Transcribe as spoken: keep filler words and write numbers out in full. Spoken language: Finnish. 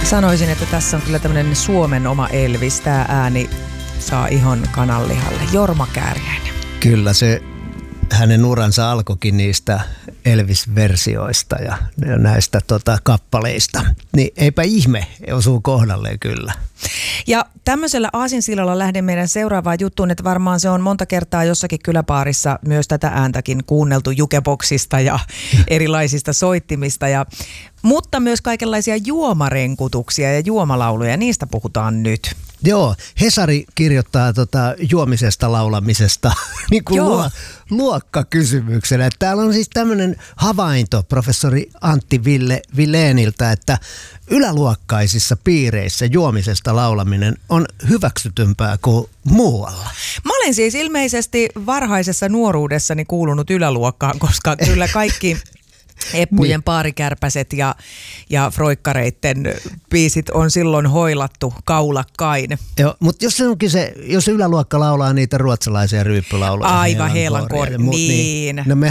Sanoisin, että tässä on kyllä tämmöinen Suomen oma Elvis. Tämä ääni saa ihon kananlihalle. Jorma Kääriäinen. Kyllä, se hänen uransa alkoikin niistä Elvis-versioista ja näistä tota, kappaleista. Niin eipä ihme, osuu kohdalleen kyllä. Ja tämmöisellä aasinsillalla lähden meidän seuraavaan juttuun, että varmaan se on monta kertaa jossakin kyläpaarissa myös tätä ääntäkin kuunneltu jukeboksista ja erilaisista soittimista. Ja, mutta myös kaikenlaisia juomarenkutuksia ja juomalauluja, niistä puhutaan nyt. Joo, Hesari kirjoittaa tota juomisesta laulamisesta niin kuin luo, luokkakysymyksenä. Täällä on siis tämmöinen havainto professori Antti Ville Vileeniltä, että yläluokkaisissa piireissä juomisesta laulaminen on hyväksytympää kuin muualla. Mä olen siis ilmeisesti varhaisessa nuoruudessani kuulunut yläluokkaan, koska kyllä kaikki Eppujen niin. Paarikärpäset ja, ja Froikkareitten biisit on silloin hoilattu kaulakkain. Joo, mutta jos se onkin se, jos yläluokka laulaa niitä ruotsalaisia ryyppylauluja. Aivan heelankorja, niin. niin. No